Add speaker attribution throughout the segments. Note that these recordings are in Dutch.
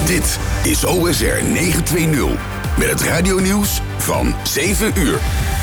Speaker 1: Dit is OSR 920 met het radionieuws van 7 uur.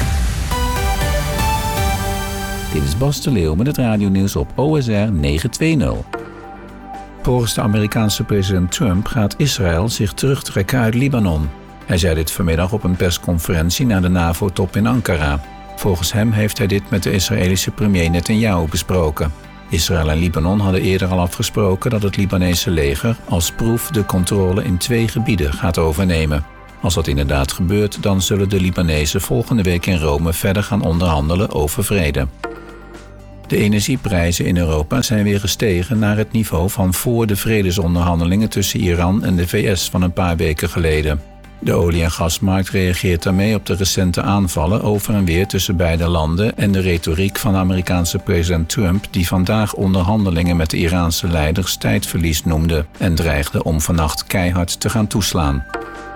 Speaker 2: Dit is Bas de Leeuw met het radionieuws op OSR 920. Volgens de Amerikaanse president Trump gaat Israël zich terugtrekken uit Libanon. Hij zei dit vanmiddag op een persconferentie na de NAVO-top in Ankara. Volgens hem heeft hij dit met de Israëlische premier Netanyahu besproken. Israël en Libanon hadden eerder al afgesproken dat het Libanese leger als proef de controle in 2 gebieden gaat overnemen. Als dat inderdaad gebeurt, dan zullen de Libanezen volgende week in Rome verder gaan onderhandelen over vrede. De energieprijzen in Europa zijn weer gestegen naar het niveau van voor de vredesonderhandelingen tussen Iran en de VS van een paar weken geleden. De olie- en gasmarkt reageert daarmee op de recente aanvallen over en weer tussen beide landen en de retoriek van de Amerikaanse president Trump, die vandaag onderhandelingen met de Iraanse leiders tijdverlies noemde en dreigde om vannacht keihard te gaan toeslaan.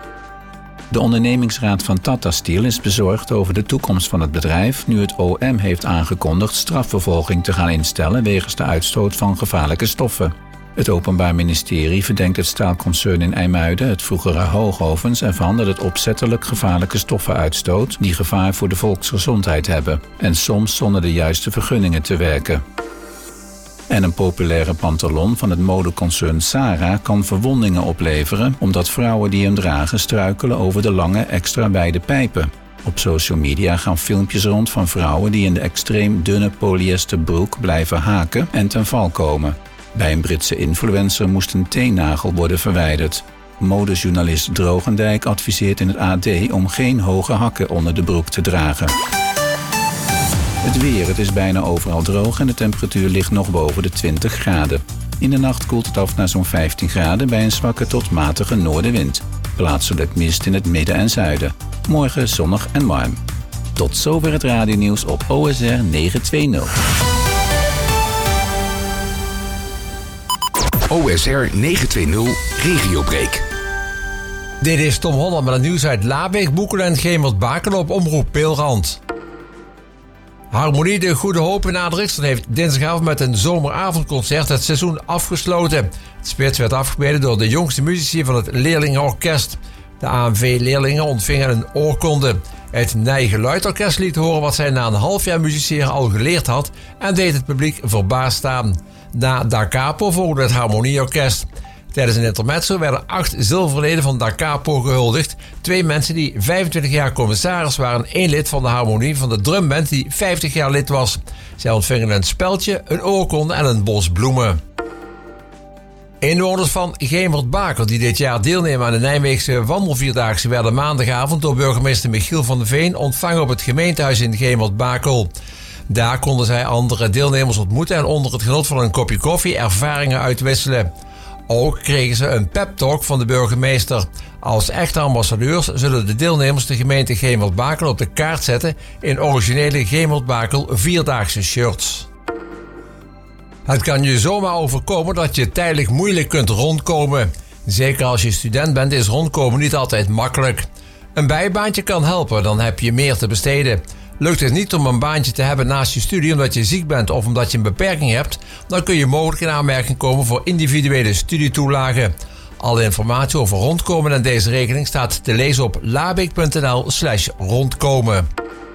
Speaker 2: De ondernemingsraad van Tata Steel is bezorgd over de toekomst van het bedrijf nu het OM heeft aangekondigd strafvervolging te gaan instellen wegens de uitstoot van gevaarlijke stoffen. Het Openbaar Ministerie verdenkt het staalconcern in IJmuiden, het vroegere Hoogovens, ervan dat het opzettelijk gevaarlijke stoffen uitstoot die gevaar voor de volksgezondheid hebben en soms zonder de juiste vergunningen te werken. En een populaire pantalon van het modeconcern Zara kan verwondingen opleveren omdat vrouwen die hem dragen struikelen over de lange extra wijde pijpen. Op social media gaan filmpjes rond van vrouwen die in de extreem dunne polyesterbroek blijven haken en ten val komen. Bij een Britse influencer moest een teennagel worden verwijderd. Modejournalist Drogendijk adviseert in het AD om geen hoge hakken onder de broek te dragen. Het weer, het is bijna overal droog en de temperatuur ligt nog boven de 20 graden. In de nacht koelt het af naar zo'n 15 graden bij een zwakke tot matige noordenwind. Plaatselijk mist in het midden en zuiden. Morgen zonnig en warm. Tot zover het radionieuws op OSR 920.
Speaker 1: OSR 920 Regiobreak.
Speaker 3: Dit is Tom Holland met het nieuws uit Labeek, Boekelen en Gemert-Bakel op Omroep Peelrand. Harmonie de Goede Hoop in Aardrijksel heeft dinsdagavond met een zomeravondconcert het seizoen afgesloten. Het spits werd afgemeten door de jongste muzici van het leerlingenorkest. De AMV-leerlingen ontvingen een oorkonde. Het Nijgeluidorkest liet horen wat zij na een half jaar musiceren al geleerd had en deed het publiek verbaasd staan. Na Da Capo volgde het Harmonieorkest. Tijdens een intermezzo werden 8 zilverleden van Da Capo gehuldigd. 2 mensen die 25 jaar commissaris waren en 1 lid van de harmonie van de drumband die 50 jaar lid was. Zij ontvingen een speldje, een oorkonde en een bos bloemen. Inwoners van Gemert-Bakel die dit jaar deelnemen aan de Nijmeegse wandelvierdaagse werden maandagavond door burgemeester Michiel van der Veen ontvangen op het gemeentehuis in Gemert-Bakel. Daar konden zij andere deelnemers ontmoeten en onder het genot van een kopje koffie ervaringen uitwisselen. Ook kregen ze een pep-talk van de burgemeester. Als echte ambassadeurs zullen de deelnemers de gemeente Gemert-Bakel op de kaart zetten in originele Gemert-Bakel vierdaagse shirts. Het kan je zomaar overkomen dat je tijdelijk moeilijk kunt rondkomen. Zeker als je student bent is rondkomen niet altijd makkelijk. Een bijbaantje kan helpen, dan heb je meer te besteden. Lukt het niet om een baantje te hebben naast je studie omdat je ziek bent of omdat je een beperking hebt, dan kun je mogelijk in aanmerking komen voor individuele studietoelagen. Alle informatie over rondkomen en deze regeling staat te lezen op labeek.nl/rondkomen.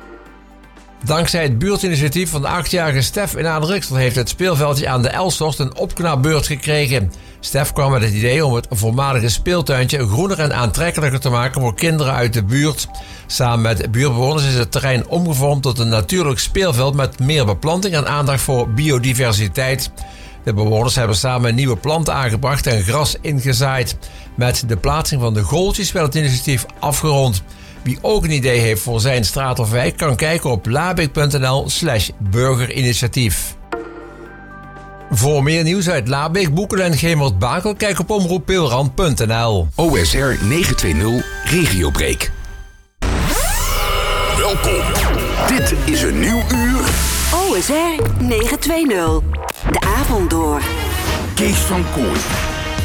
Speaker 3: Dankzij het buurtinitiatief van de 8-jarige Stef in Aardrijksel heeft het speelveldje aan de Elshorst een opknapbeurt gekregen. Stef kwam met het idee om het voormalige speeltuintje groener en aantrekkelijker te maken voor kinderen uit de buurt. Samen met buurtbewoners is het terrein omgevormd tot een natuurlijk speelveld met meer beplanting en aandacht voor biodiversiteit. De bewoners hebben samen nieuwe planten aangebracht en gras ingezaaid. Met de plaatsing van de goaltjes werd het initiatief afgerond. Wie ook een idee heeft voor zijn straat of wijk kan kijken op labeek.nl/burgerinitiatief. Voor meer nieuws uit Labeek, Boekelen en Gemert-Bakel kijk op omroeppeelrand.nl.
Speaker 1: OSR 920 Regiobreak. Welkom. Dit is een nieuw uur.
Speaker 4: OSR 920. De avond door.
Speaker 1: Kees van Kooij.